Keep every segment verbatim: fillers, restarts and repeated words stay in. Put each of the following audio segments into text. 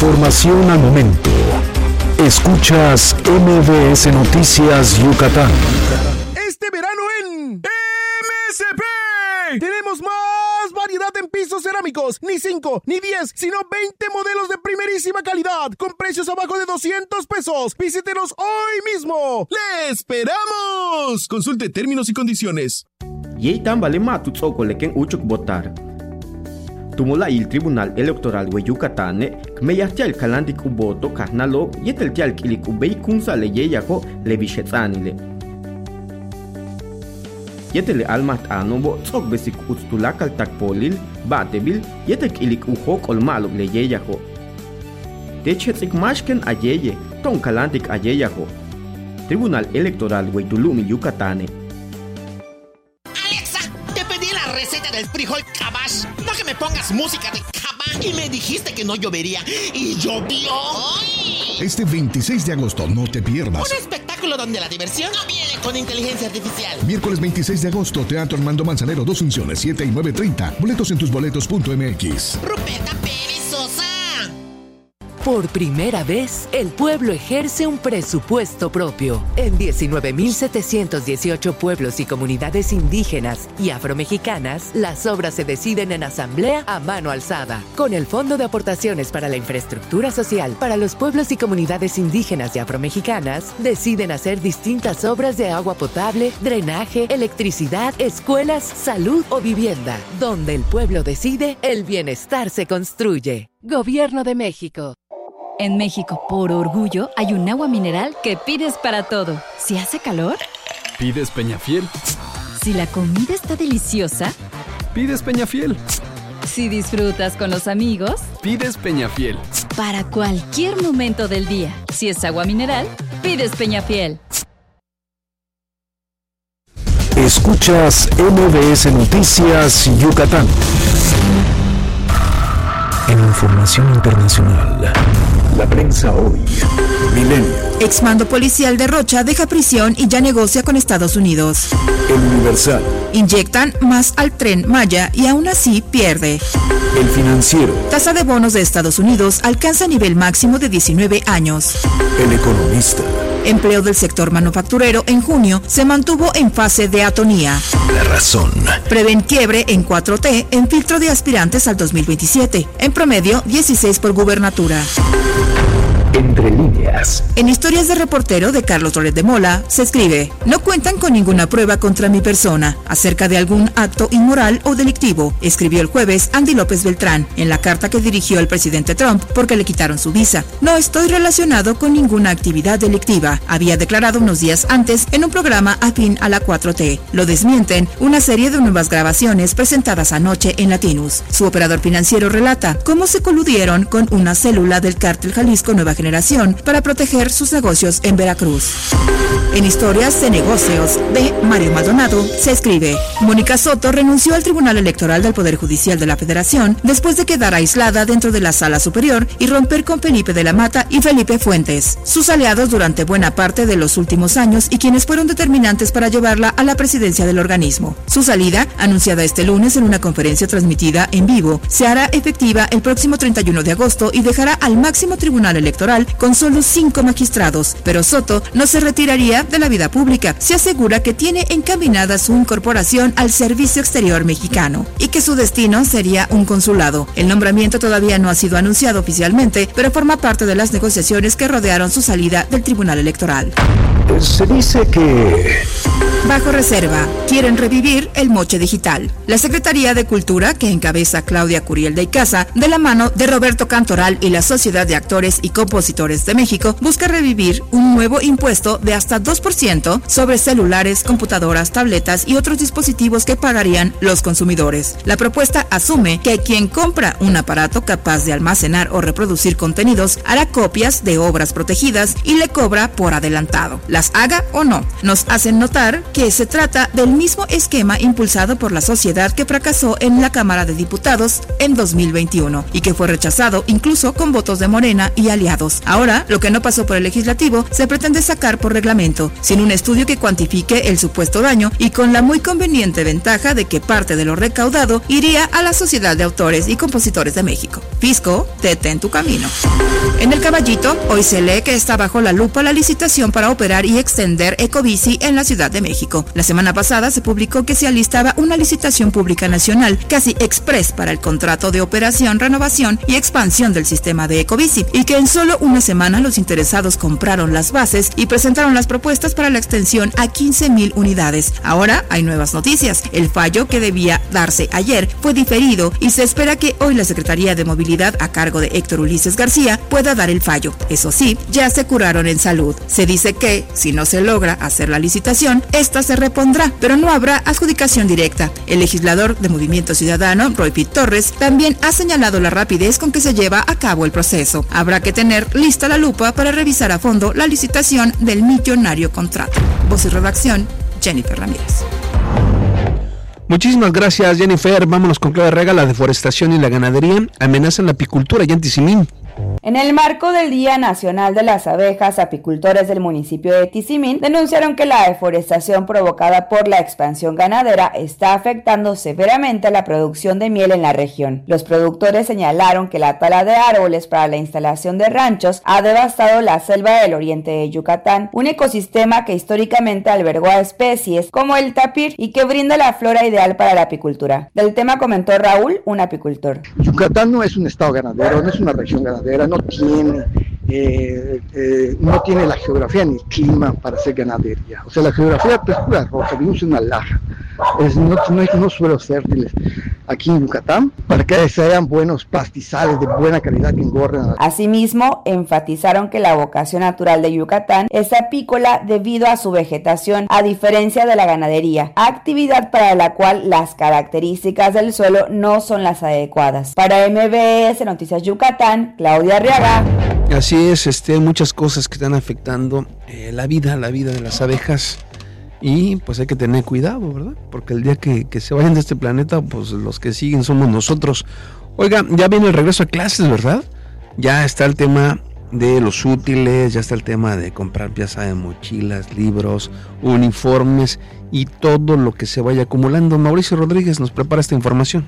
Información al momento. Escuchas M V S Noticias Yucatán. Este verano en M S P tenemos más variedad en pisos cerámicos. Ni cinco, ni diez, sino veinte modelos de primerísima calidad con precios abajo de doscientos pesos. Visítenos hoy mismo. ¡Le esperamos! Consulte términos y condiciones. Yeitan vale ma tu tsoko leken uchuk votar. Tumula il Tribunal Electoral de Yucatán, kmeyahtia el kalandik uboto kahnalo yetel tial kilik ubei kunsa le yeyako le bishetsanile. Yetel almat anobo tsok besik utstulakal takpolil batebil yetel kilik uhok olmalo le yeyako. Techetsik mashken ayeye ton kalandik ayeyako. Tribunal Electoral de Tulumi Yucatán. Del frijol cabas, no que me pongas música de cabas. Y me dijiste que no llovería y llovió. ¡Ay! Este veintiséis de agosto no te pierdas un espectáculo donde la diversión no viene con inteligencia artificial. Miércoles veintiséis de agosto, Teatro Armando Manzanero, dos funciones, siete y nueve treinta. Boletos en tus boletos punto m x. Ruperta Pérez Sosa. Por primera vez, el pueblo ejerce un presupuesto propio. En diecinueve mil setecientos dieciocho pueblos y comunidades indígenas y afromexicanas, las obras se deciden en asamblea a mano alzada. Con el Fondo de Aportaciones para la Infraestructura Social para los pueblos y comunidades indígenas y afromexicanas, deciden hacer distintas obras de agua potable, drenaje, electricidad, escuelas, salud o vivienda. Donde el pueblo decide, el bienestar se construye. Gobierno de México. En México, por orgullo, hay un agua mineral que pides para todo. Si hace calor, pides Peñafiel. Si la comida está deliciosa, pides Peñafiel. Si disfrutas con los amigos, pides Peñafiel. Para cualquier momento del día, si es agua mineral, pides Peñafiel. Escuchas M V S Noticias Yucatán. En información internacional, la prensa hoy. Milenio. Exmando policial de Rocha deja prisión y ya negocia con Estados Unidos. El Universal. Inyectan más al Tren Maya y aún así pierde. El Financiero. Tasa de bonos de Estados Unidos alcanza nivel máximo de diecinueve años. El Economista. Empleo del sector manufacturero en junio se mantuvo en fase de atonía. La Razón. Prevén quiebre en cuatro T en filtro de aspirantes al dos mil veintisiete. En promedio, dieciséis por gubernatura. Entre líneas. En Historias de reportero de Carlos Loret de Mola se escribe: no cuentan con ninguna prueba contra mi persona acerca de algún acto inmoral o delictivo, escribió el jueves Andy López Beltrán en la carta que dirigió al presidente Trump porque le quitaron su visa. No estoy relacionado con ninguna actividad delictiva, había declarado unos días antes en un programa afín a la cuatro T. Lo desmienten una serie de nuevas grabaciones presentadas anoche en Latinus. Su operador financiero relata cómo se coludieron con una célula del cártel Jalisco Nueva Generación para proteger sus negocios en Veracruz. En Historias de negocios de Mario Maldonado se escribe: Mónica Soto renunció al Tribunal Electoral del Poder Judicial de la Federación después de quedar aislada dentro de la Sala Superior y romper con Felipe de la Mata y Felipe Fuentes, sus aliados durante buena parte de los últimos años y quienes fueron determinantes para llevarla a la presidencia del organismo. Su salida, anunciada este lunes en una conferencia transmitida en vivo, se hará efectiva el próximo treinta y uno de agosto y dejará al máximo tribunal electoral con solo cinco magistrados, pero Soto no se retiraría de la vida pública. Se asegura que tiene encaminada su incorporación al Servicio Exterior Mexicano y que su destino sería un consulado. El nombramiento todavía no ha sido anunciado oficialmente, pero forma parte de las negociaciones que rodearon su salida del Tribunal Electoral. Se dice que... Bajo reserva, quieren revivir el moche digital. La Secretaría de Cultura, que encabeza Claudia Curiel de Icaza, de la mano de Roberto Cantoral y la Sociedad de Actores y Compositores de México, busca revivir un nuevo impuesto de hasta dos por ciento sobre celulares, computadoras, tabletas y otros dispositivos que pagarían los consumidores. La propuesta asume que quien compra un aparato capaz de almacenar o reproducir contenidos hará copias de obras protegidas y le cobra por adelantado, las haga o no. Nos hacen notar que se trata del mismo esquema impulsado por la sociedad que fracasó en la Cámara de Diputados en dos mil veintiuno y que fue rechazado incluso con votos de Morena y aliados. Ahora, lo que no pasó por el legislativo se pretende sacar por reglamento, sin un estudio que cuantifique el supuesto daño y con la muy conveniente ventaja de que parte de lo recaudado iría a la Sociedad de Autores y Compositores de México. Fisco, detén tu camino. En el Caballito, hoy se lee que está bajo la lupa la licitación para operar y extender Ecobici en la Ciudad de México. La semana pasada se publicó que se alistaba una licitación pública nacional casi express para el contrato de operación, renovación y expansión del sistema de Ecobici y que en solo una semana los interesados compraron las bases y presentaron las propuestas para la extensión a quince mil unidades. Ahora hay nuevas noticias. El fallo que debía darse ayer fue diferido y se espera que hoy la Secretaría de Movilidad a cargo de Héctor Ulises García pueda dar el fallo. Eso sí, ya se curaron en salud. Se dice que, si no se logra hacer la licitación, esta se repondrá, pero no habrá adjudicación directa. El legislador de Movimiento Ciudadano, Roy Pitt Torres, también ha señalado la rapidez con que se lleva a cabo el proceso. Habrá que tener lista la lupa para revisar a fondo la licitación del millonario contrato. Voz y redacción, Jennifer Ramírez. Muchísimas gracias, Jennifer. Vámonos con Claudia Rega. La deforestación y la ganadería amenazan la apicultura y en Tizimín. En el marco del Día Nacional de las Abejas, apicultores del municipio de Tizimín denunciaron que la deforestación provocada por la expansión ganadera está afectando severamente la producción de miel en la región. Los productores señalaron que la tala de árboles para la instalación de ranchos ha devastado la selva del oriente de Yucatán, un ecosistema que históricamente albergó a especies como el tapir y que brinda la flora ideal para la apicultura. Del tema comentó Raúl, un apicultor. Yucatán no es un estado ganadero, no es una región ganadera. No tiene, eh, eh, no tiene la geografía ni el clima para hacer ganadería. O sea, la geografía es pura roca, vivimos en una laja. Es, no, no hay unos suelos fértiles aquí en Yucatán para que sean buenos pastizales de buena calidad que engordan. Asimismo, enfatizaron que la vocación natural de Yucatán es apícola debido a su vegetación, a diferencia de la ganadería, actividad para la cual las características del suelo no son las adecuadas. Para M B S Noticias Yucatán, Claudia Arriaga. Así es, este, hay muchas cosas que están afectando eh, la vida, la vida de las abejas. Y pues hay que tener cuidado, ¿verdad? Porque el día que, que se vayan de este planeta, pues los que siguen somos nosotros. Oiga, ya viene el regreso a clases, ¿verdad? Ya está el tema de los útiles, ya está el tema de comprar, ya saben, mochilas, libros, uniformes y todo lo que se vaya acumulando. Mauricio Rodríguez nos prepara esta información.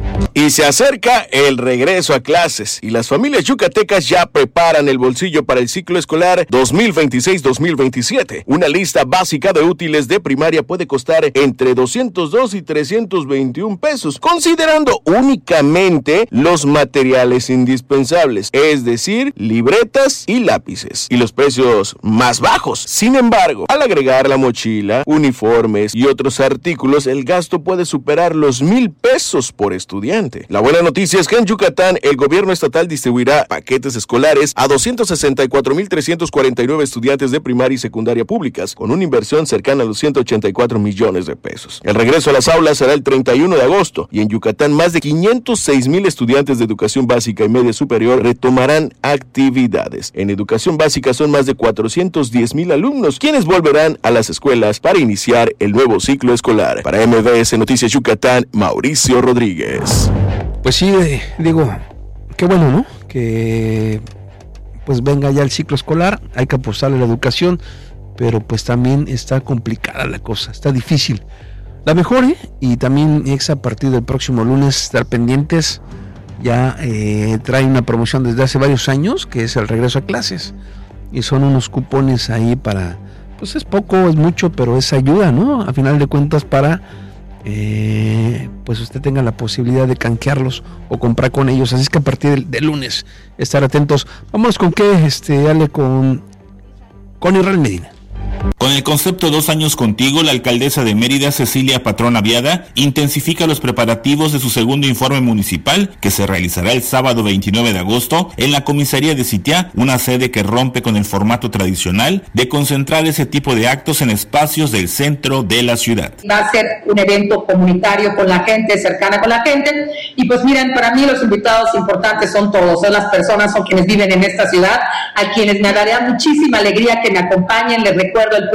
Y se acerca el regreso a clases y las familias yucatecas ya preparan el bolsillo para el ciclo escolar dos mil veintiséis dos mil veintisiete. Una lista básica de útiles de primaria puede costar entre doscientos dos y trescientos veintiún pesos, considerando únicamente los materiales indispensables, es decir, libretas y lápices, y los precios más bajos. Sin embargo, al agregar la mochila, uniformes y otros artículos, el gasto puede superar los mil pesos por estudiante. La buena noticia es que en Yucatán el gobierno estatal distribuirá paquetes escolares a doscientos sesenta y cuatro mil trescientos cuarenta y nueve estudiantes de primaria y secundaria públicas, con una inversión cercana a los ciento ochenta y cuatro millones de pesos. El regreso a las aulas será el treinta y uno de agosto y en Yucatán más de quinientos seis mil estudiantes de educación básica y media superior retomarán actividades. En educación básica son más de cuatrocientos diez mil alumnos quienes volverán a las escuelas para iniciar el nuevo ciclo escolar. Para M B S Noticias Yucatán, Mauricio Rodríguez. Pues sí, digo, qué bueno, ¿no? Que pues venga ya el ciclo escolar, hay que apostarle a la educación, pero pues también está complicada la cosa, está difícil. La mejor, ¿eh? Y también ex a partir del próximo lunes estar pendientes, ya eh, trae una promoción desde hace varios años, que es el regreso a clases, y son unos cupones ahí para, pues es poco, es mucho, pero es ayuda, ¿no? A final de cuentas para... Eh, pues usted tenga la posibilidad de canjearlos o comprar con ellos, así es que a partir del, del lunes estar atentos. Vamos con qué, este, Ale, con con Israel Medina. Con el concepto Dos años contigo, la alcaldesa de Mérida, Cecilia Patrón Aviada, intensifica los preparativos de su segundo informe municipal, que se realizará el sábado veintinueve de agosto en la comisaría de Sitiá, una sede que rompe con el formato tradicional de concentrar ese tipo de actos en espacios del centro de la ciudad. Va a ser un evento comunitario con la gente, cercana con la gente, y pues miren, para mí los invitados importantes son todos, son las personas, son quienes viven en esta ciudad, a quienes me daría muchísima alegría que me acompañen. Les recuerdo el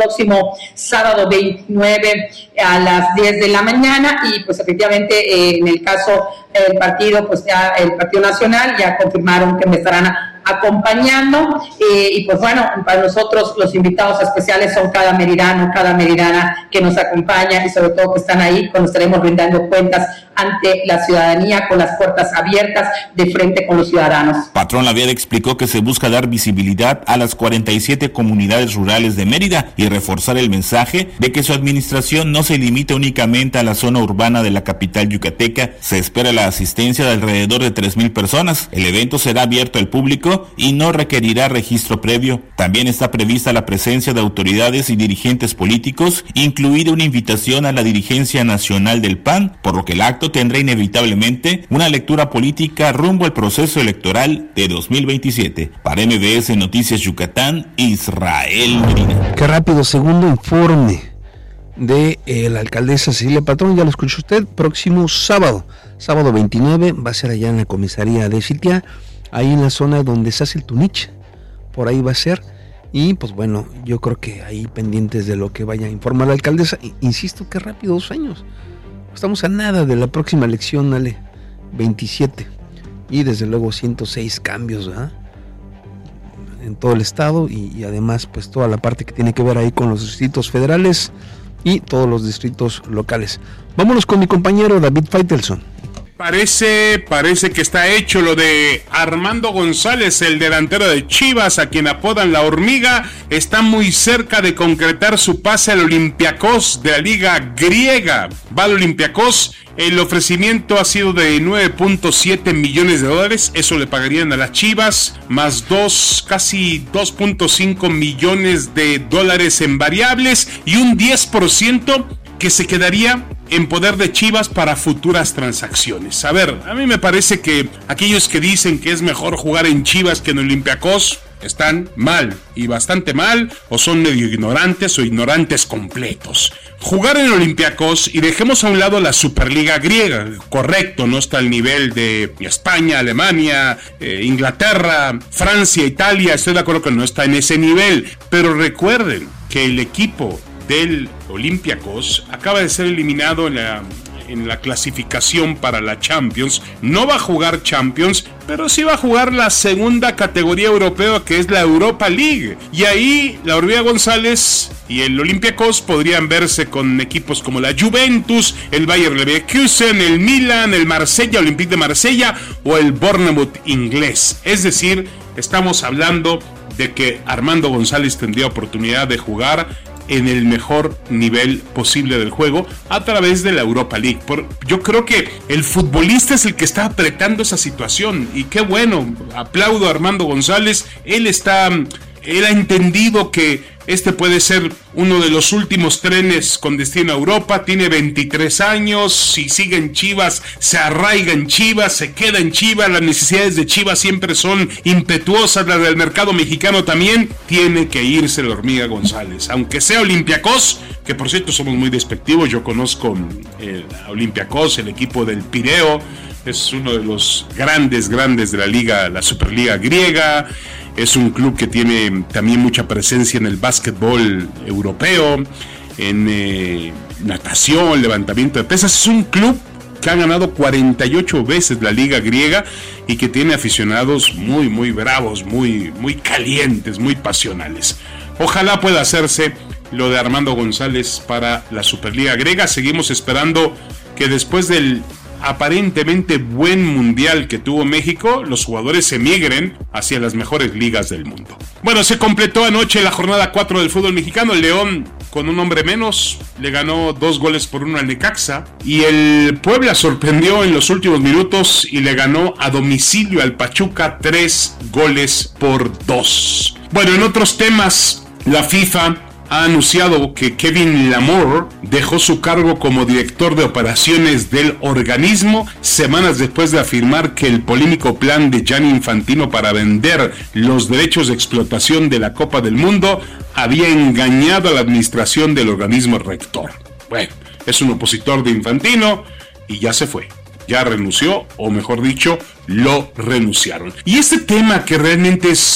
próximo sábado veintinueve a las diez de la mañana, y pues efectivamente eh, en el caso del partido, pues ya el Partido Nacional ya confirmaron que me estarán acompañando, eh, y pues bueno, para nosotros los invitados especiales son cada meridano, cada meridana que nos acompaña, y sobre todo que están ahí cuando estaremos brindando cuentas ante la ciudadanía, con las puertas abiertas de frente con los ciudadanos. Patrón Laviada explicó que se busca dar visibilidad a las cuarenta y siete comunidades rurales de Mérida y reforzar el mensaje de que su administración no se limita únicamente a la zona urbana de la capital yucateca. Se espera la asistencia de alrededor de tres mil personas. El evento será abierto al público y no requerirá registro previo. También está prevista la presencia de autoridades y dirigentes políticos, incluida una invitación a la dirigencia nacional del P A N, por lo que el acto tendrá inevitablemente una lectura política rumbo al proceso electoral de dos mil veintisiete. Para M B S Noticias Yucatán, Israel Medina. Qué rápido, segundo informe de eh, la alcaldesa Cecilia Patrón, ya lo escuchó usted, próximo sábado, sábado veintinueve, va a ser allá en la comisaría de Citia, ahí en la zona donde se hace el Tunich, por ahí va a ser, y pues bueno, yo creo que ahí pendientes de lo que vaya a informar la alcaldesa. Insisto, qué rápido, dos años, estamos a nada de la próxima elección, Ale, veintisiete, y desde luego ciento seis cambios, ¿verdad?, en todo el estado, y, y además pues toda la parte que tiene que ver ahí con los distritos federales y todos los distritos locales. Vámonos con mi compañero David Faitelson. Parece, parece que está hecho lo de Armando González, el delantero de Chivas, a quien apodan la hormiga. Está muy cerca de concretar su pase al Olympiacos de la liga griega. Va al Olympiacos. El ofrecimiento ha sido de nueve punto siete millones de dólares. Eso le pagarían a las Chivas, más dos, casi dos punto cinco millones de dólares en variables y un diez por ciento que se quedaría en poder de Chivas para futuras transacciones. A ver, a mí me parece que aquellos que dicen que es mejor jugar en Chivas que en Olympiacos están mal, y bastante mal, o son medio ignorantes o ignorantes completos. Jugar en Olympiacos, y dejemos a un lado la Superliga griega, correcto, no está al nivel de España, Alemania, eh, Inglaterra, Francia, Italia, estoy de acuerdo que no está en ese nivel, pero recuerden que el equipo del Olympiacos acaba de ser eliminado en la, en la clasificación para la Champions. No va a jugar Champions, pero sí va a jugar la segunda categoría europea, que es la Europa League. Y ahí la Hormiga González y el Olympiacos podrían verse con equipos como la Juventus, el Bayer Leverkusen, el Milan, el Marsella, Olympique de Marsella o el Bournemouth inglés. Es decir, estamos hablando de que Armando González tendría oportunidad de jugar en el mejor nivel posible del juego a través de la Europa League. Por, yo creo que el futbolista es el que está apretando esa situación, y qué bueno, aplaudo a Armando González. Él está, él ha entendido que este puede ser uno de los últimos trenes con destino a Europa. Tiene veintitrés años, si sigue en Chivas, se arraiga en Chivas, se queda en Chivas. Las necesidades de Chivas siempre son impetuosas, las del mercado mexicano también. Tiene que irse la Hormiga González, aunque sea Olympiacos, que por cierto somos muy despectivos. Yo conozco el Olympiacos, el equipo del Pireo, es uno de los grandes, grandes de la liga, la Superliga griega. Es un club que tiene también mucha presencia en el básquetbol europeo, en eh, natación, levantamiento de pesas. Es un club que ha ganado cuarenta y ocho veces la liga griega y que tiene aficionados muy, muy bravos, muy, muy calientes, muy pasionales. Ojalá pueda hacerse lo de Armando González para la Superliga griega. Seguimos esperando que después del aparentemente buen mundial que tuvo México, los jugadores emigren hacia las mejores ligas del mundo. Bueno, se completó anoche la jornada cuatro del fútbol mexicano. El León, con un hombre menos, le ganó dos goles por uno al Necaxa, y el Puebla sorprendió en los últimos minutos y le ganó a domicilio al Pachuca tres goles por dos. Bueno, en otros temas, la FIFA ha anunciado que Kevin Lamour dejó su cargo como director de operaciones del organismo semanas después de afirmar que el polémico plan de Gianni Infantino para vender los derechos de explotación de la Copa del Mundo había engañado a la administración del organismo rector. Bueno, es un opositor de Infantino y ya se fue. Ya renunció, o mejor dicho, lo renunciaron. Y este tema que realmente es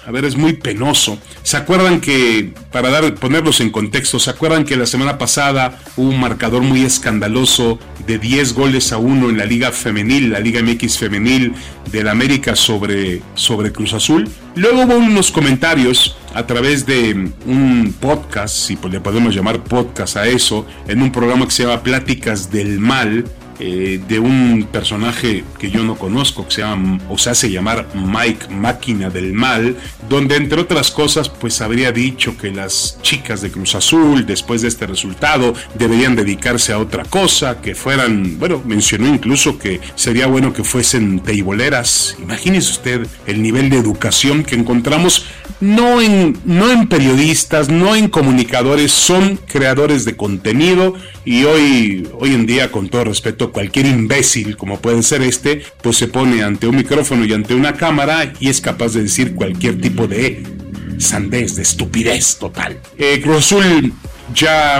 a ver, es muy penoso. ¿Se acuerdan que, para dar, ponerlos en contexto, ¿se acuerdan que la semana pasada hubo un marcador muy escandaloso de diez goles a uno en la Liga Femenil, la Liga M X Femenil del América sobre, sobre Cruz Azul? Luego hubo unos comentarios a través de un podcast, si le podemos llamar podcast a eso, en un programa que se llama Pláticas del Mal, Eh, de un personaje que yo no conozco, que se llama, o se hace llamar Mike Máquina del Mal, donde entre otras cosas pues habría dicho que las chicas de Cruz Azul después de este resultado deberían dedicarse a otra cosa, que fueran, bueno, mencionó incluso que sería bueno que fuesen teiboleras. Imagínese usted el nivel de educación que encontramos no en, no en periodistas, no en comunicadores, son creadores de contenido. Y hoy, hoy en día, con todo respeto, cualquier imbécil, como puede ser este, pues se pone ante un micrófono y ante una cámara y es capaz de decir cualquier tipo de sandez, de estupidez total. Eh, Cruz Azul ya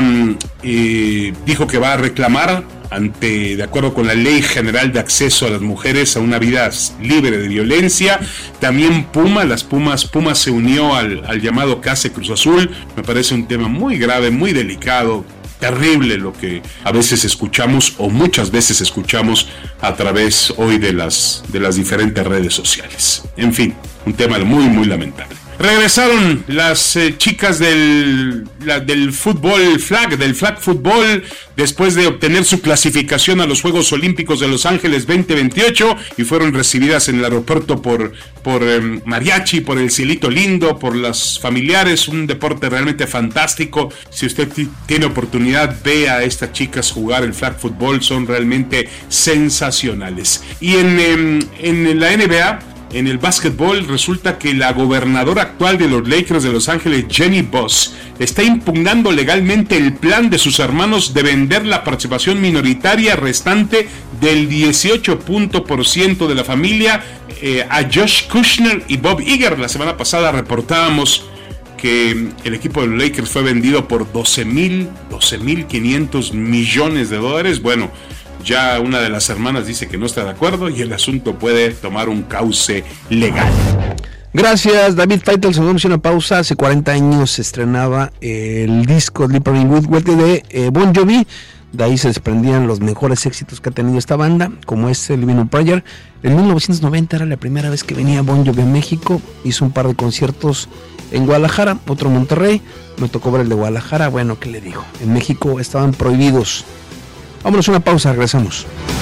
eh, dijo que va a reclamar ante, de acuerdo con la Ley General de Acceso a las Mujeres a una vida libre de violencia. También Puma, las Pumas, Pumas se unió al, al llamado Case Cruz Azul. Me parece un tema muy grave, muy delicado. Terrible lo que a veces escuchamos o muchas veces escuchamos a través hoy de las, de las diferentes redes sociales. En fin, un tema muy muy lamentable. Regresaron las eh, chicas del, la, del fútbol flag, del flag fútbol, después de obtener su clasificación a los Juegos Olímpicos de Los Ángeles veinte veintiocho y fueron recibidas en el aeropuerto por, por eh, mariachi, por el cielito lindo, por las familiares. Un deporte realmente fantástico. Si usted t- tiene oportunidad, ve a estas chicas jugar el flag fútbol, son realmente sensacionales. Y en, eh, en la N B A, en el básquetbol, resulta que la gobernadora actual de los Lakers de Los Ángeles, Jenny Buss, está impugnando legalmente el plan de sus hermanos de vender la participación minoritaria restante del dieciocho por ciento de la familia eh, a Josh Kushner y Bob Iger. La semana pasada reportábamos que el equipo de los Lakers fue vendido por doce mil quinientos millones de dólares. Bueno, ya una de las hermanas dice que no está de acuerdo y el asunto puede tomar un cauce legal. Gracias, David Faitelson. Vamos a una pausa. Hace cuarenta años se estrenaba el disco Slippery When Wet de eh, Bon Jovi. De ahí se desprendían los mejores éxitos que ha tenido esta banda, como este Living on Prayer. En mil novecientos noventa era la primera vez que venía Bon Jovi a México. Hizo un par de conciertos en Guadalajara, otro en Monterrey. Me tocó ver el de Guadalajara. Bueno, ¿qué le digo? En México estaban prohibidos. Vámonos a una pausa, regresamos.